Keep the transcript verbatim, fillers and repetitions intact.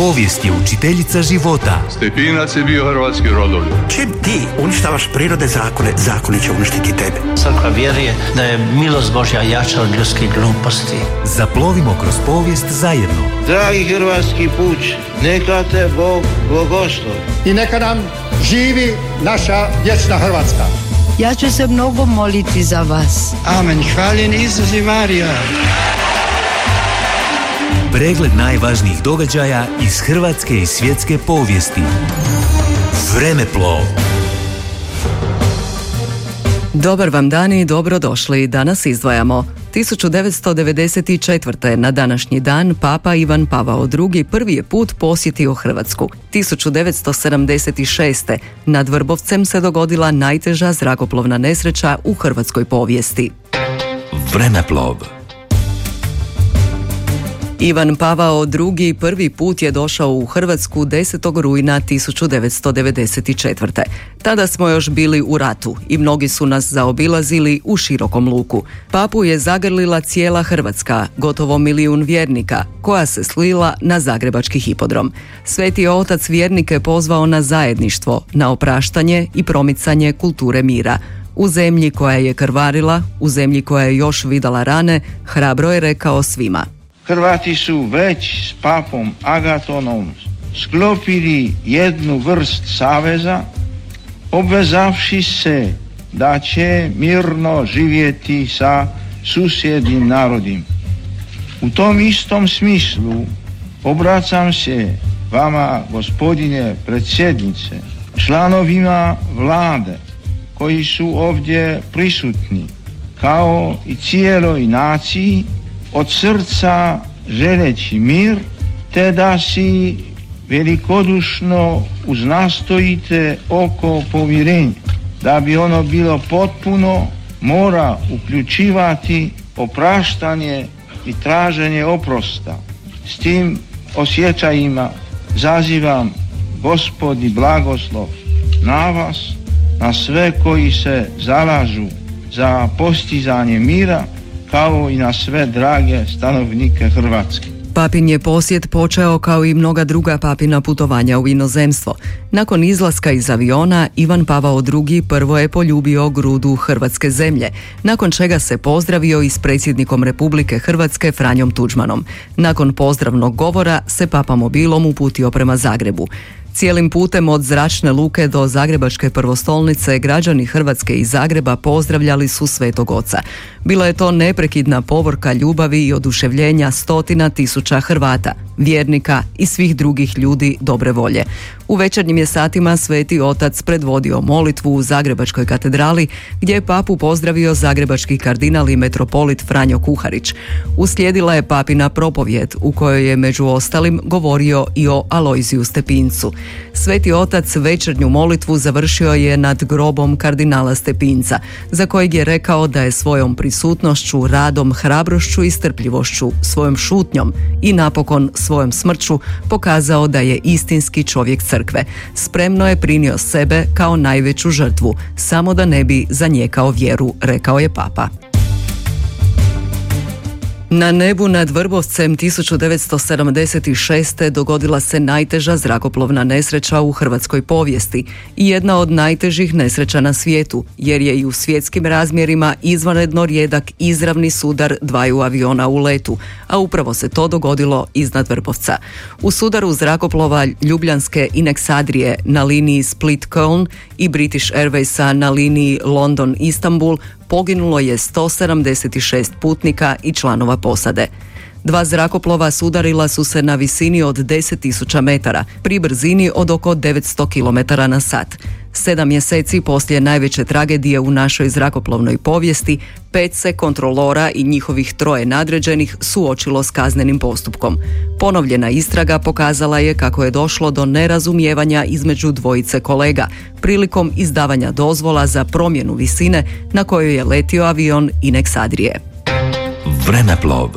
Povijest je učiteljica života. Stepinac je bio hrvatski rodoljub. Čim ti uništavaš prirode zakone, zakoni će uništiti tebe. Crkva vjeruje da je milost Božja jača od ljudskih gluposti. Zaplovimo kroz povijest zajedno. Dragi hrvatski puč, neka te Bog blagoslovi. I neka nam živi naša vječna Hrvatska. Ja ću se mnogo moliti za vas. Amen. Hvaljen Isus i Marija. Pregled najvažnijih događaja iz hrvatske i svjetske povijesti. Vremeplov. Dobar vam dan i dobrodošli. Danas izdvajamo. tisuću devetsto devedeset četvrte. na današnji dan Papa Ivan Pavao drugi prvi je put posjetio Hrvatsku. tisuću devetsto sedamdeset šeste. nad Vrbovcem se dogodila najteža zrakoplovna nesreća u hrvatskoj povijesti. Vremeplov. Ivan Pavao drugi prvi put je došao u Hrvatsku desetog rujna tisuću devetsto devedeset četvrte. Tada smo još bili u ratu i mnogi su nas zaobilazili u širokom luku. Papu je zagrlila cijela Hrvatska, gotovo milijun vjernika, koja se slila na zagrebački hipodrom. Sveti otac vjernike pozvao na zajedništvo, na opraštanje i promicanje kulture mira. U zemlji koja je krvarila, u zemlji koja je još vidala rane, hrabro je rekao svima: Hrvati su već s papom Agatonom sklopili jednu vrst saveza, obvezavši se da će mirno živjeti sa susjednim narodima. U tom istom smislu obraćam se vama, gospodine predsjednice, članovima vlade koji su ovdje prisutni, kao i cijeloj naciji, od srca želeći mir, te da si velikodušno uznastojite oko pomirenja. Da bi ono bilo potpuno, mora uključivati opraštanje i traženje oprosta. S tim osjećajima zazivam Gospodi blagoslov na vas, na sve koji se zalažu za postizanje mira, kao i na sve drage stanovnike Hrvatske. Papin je posjet počeo kao i mnoga druga papina putovanja u inozemstvo. Nakon izlaska iz aviona, Ivan Pavao drugi prvo je poljubio grudu hrvatske zemlje, nakon čega se pozdravio i s predsjednikom Republike Hrvatske Franjom Tuđmanom. Nakon pozdravnog govora se papa mobilom uputio prema Zagrebu. Cijelim putem od zračne luke do zagrebačke prvostolnice građani Hrvatske i Zagreba pozdravljali su Svetog Oca. Bila je to neprekidna povorka ljubavi i oduševljenja stotina tisuća Hrvata, vjernika i svih drugih ljudi dobre volje. U večernjim je satima Sveti Otac predvodio molitvu u Zagrebačkoj katedrali, gdje je papu pozdravio zagrebački kardinal i metropolit Franjo Kuharić. Uslijedila je papina propovjed u kojoj je među ostalim govorio i o Alojziju Stepincu. Sveti Otac večernju molitvu završio je nad grobom kardinala Stepinca, za kojeg je rekao da je svojom prisutnošću, radom, hrabrošću i strpljivošću, svojom šutnjom i napokon svojom smrću pokazao da je istinski čovjek crkve. Spremno je prinio sebe kao najveću žrtvu, samo da ne bi zanijekao vjeru, rekao je papa. Na nebu nad Vrbovcem tisuću devetsto sedamdeset šeste. dogodila se najteža zrakoplovna nesreća u hrvatskoj povijesti i jedna od najtežih nesreća na svijetu, jer je i u svjetskim razmjerima izvanredno rijedak izravni sudar dvaju aviona u letu, a upravo se to dogodilo iznad Vrbovca. U sudaru zrakoplova Ljubljanske Inexadrije na liniji Split-Köln i British Airwaysa na liniji London-Istanbul poginulo je sto sedamdeset šest putnika i članova posade. Dva zrakoplova sudarila su se na visini od deset tisuća metara, pri brzini od oko devetsto kilometara na sat. Sedam mjeseci poslije najveće tragedije u našoj zrakoplovnoj povijesti, pet se kontrolora i njihovih troje nadređenih suočilo s kaznenim postupkom. Ponovljena istraga pokazala je kako je došlo do nerazumijevanja između dvojice kolega prilikom izdavanja dozvola za promjenu visine na kojoj je letio avion Inexadrije. Vremeplov.